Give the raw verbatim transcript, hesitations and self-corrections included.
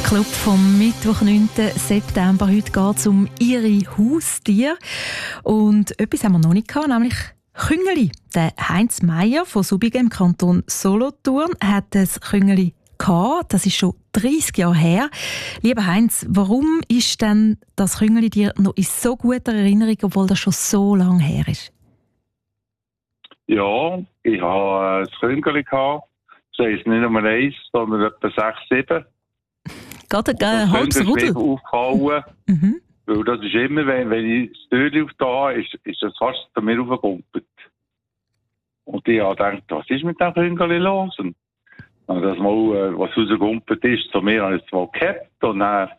Club vom Mittwoch, neunten September. Heute geht es um Ihre Haustiere. Und etwas haben wir noch nicht gehabt, nämlich Küngeli. Der Heinz Meier von Subigen im Kanton Solothurn hat ein Küngeli gehabt. Das ist schon dreissig Jahre her. Lieber Heinz, warum ist denn das Küngeli dir noch in so guter Erinnerung, obwohl das schon so lange her ist? Ja, ich habe ein Küngeli gehabt. Das heisst nicht Nummer eins, sondern etwa sechs, sieben. Gerade ein halbes Rudel? Aufgehauen, mhm. Weil das ist immer, wenn, wenn ich das Türchen aufgehe, ist, ist das fast zu mir aufgegumpelt. Und ich habe gedacht, was ist mit dem Küngeli los? Und das mal, was rausgegumpelt ist, zu mir habe ich es mal gehabt und dann